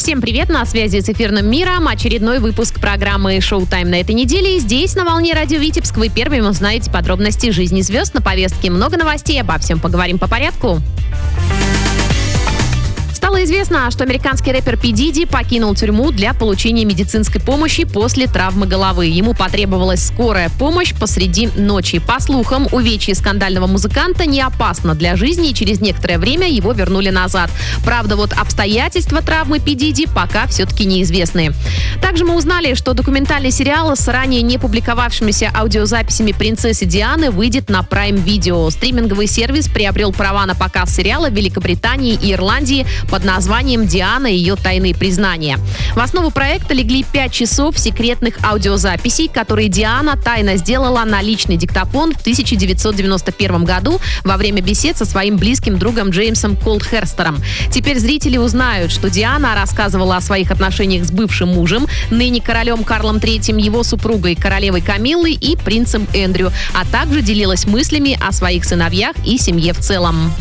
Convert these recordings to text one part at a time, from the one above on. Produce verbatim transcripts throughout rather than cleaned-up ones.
Всем привет, на связи с эфирным миром очередной выпуск программы «Шоу-тайм» на этой неделе. И здесь, на волне радио Витебск, вы первыми узнаете подробности жизни звезд. На повестке много новостей, обо всем поговорим по порядку. Стало известно, что американский рэпер Пи Диди покинул тюрьму для получения медицинской помощи после травмы головы. Ему потребовалась скорая помощь посреди ночи. По слухам, увечье скандального музыканта не опасно для жизни, и через некоторое время его вернули назад. Правда, вот обстоятельства травмы Пи Диди пока все-таки неизвестны. Также мы узнали, что документальный сериал с ранее не публиковавшимися аудиозаписями принцессы Дианы выйдет на Prime Video. Стриминговый сервис приобрел права на показ сериала в Великобритании и Ирландии под названием «Диана и ее тайные признания». В основу проекта легли пять часов секретных аудиозаписей, которые Диана тайно сделала на личный диктофон в тысяча девятьсот девяносто первом году во время бесед со своим близким другом Джеймсом Колдхерстером. Теперь зрители узнают, что Диана рассказывала о своих отношениях с бывшим мужем, ныне королем Карлом Третьим, его супругой королевой Камиллой и принцем Эндрю, а также делилась мыслями о своих сыновьях и семье в целом.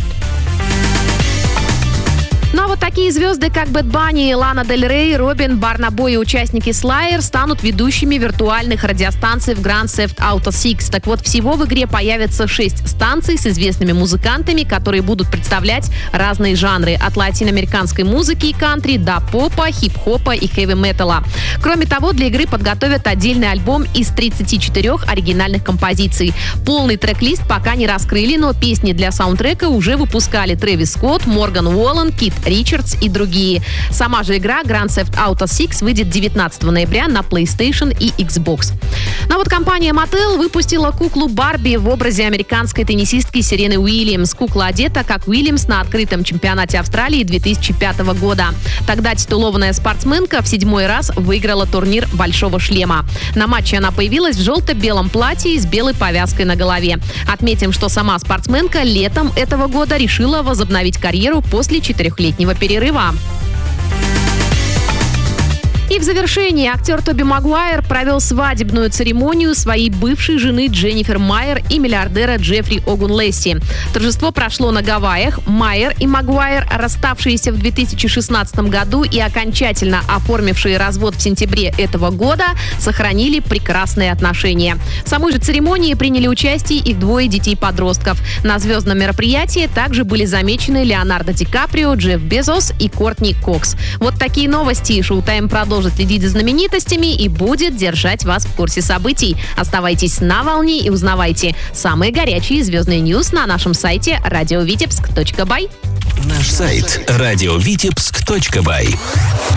Ну а вот такие звезды, как Бэд Банни, Лана Дель Рей, Робин, Барна Бой и участники Slayer станут ведущими виртуальных радиостанций в Grand Theft Auto шесть. Так вот, всего в игре появится шесть станций с известными музыкантами, которые будут представлять разные жанры. От латиноамериканской музыки и кантри до попа, хип-хопа и хэви-металла. Кроме того, для игры подготовят отдельный альбом из тридцати четырёх оригинальных композиций. Полный трек-лист пока не раскрыли, но песни для саундтрека уже выпускали Трэвис Скотт, Морган Уоллен, Кит Ричардс и другие. Сама же игра Grand Theft Auto шесть выйдет девятнадцатого ноября на PlayStation и Xbox. Ну а вот компания Mattel выпустила куклу Барби в образе американской теннисистки Серены Уильямс. Кукла одета как Уильямс на открытом чемпионате Австралии две тысячи пятого года. Тогда титулованная спортсменка в седьмой раз выиграла турнир «Большого шлема». На матче она появилась в желто-белом платье и с белой повязкой на голове. Отметим, что сама спортсменка летом этого года решила возобновить карьеру после четырехлетнего перерыва. И в завершении актер Тоби Магуайр провел свадебную церемонию своей бывшей жены Дженнифер Майер и миллиардера Джеффри Огунлесси. Торжество прошло на Гавайях. Майер и Магуайр, расставшиеся в две тысячи шестнадцатом году и окончательно оформившие развод в сентябре этого года, сохранили прекрасные отношения. В самой же церемонии приняли участие их двое детей-подростков. На звездном мероприятии также были замечены Леонардо Ди Каприо, Джефф Безос и Кортни Кокс. Вот такие новости. Шоу-тайм продолжит следить за знаменитостями и будет держать вас в курсе событий. Оставайтесь на волне и узнавайте самые горячие звездные ньюс на нашем сайте радиовитебск точка бай. Наш сайт радиовитебск точка бай.